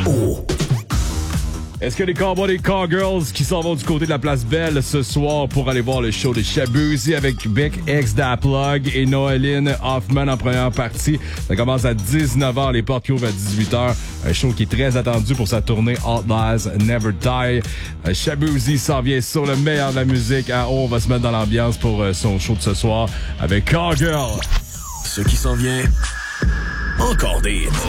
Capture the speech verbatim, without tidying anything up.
O. Est-ce que les Cowboys et Cowgirls qui s'en vont du côté de la Place Belle ce soir pour aller voir le show de Shabuzi avec Beck X Daplug et Noéline Hoffman en première partie. Ça commence à dix-neuf heures, les portes qui ouvrent à dix-huit heures. Un show qui est très attendu pour sa tournée Outlaws Never Die. Shabuzi s'en vient sur le meilleur de la musique. À haut, on va se mettre dans l'ambiance pour son show de ce soir avec Cowgirl. Ce qui s'en vient, encore des hits.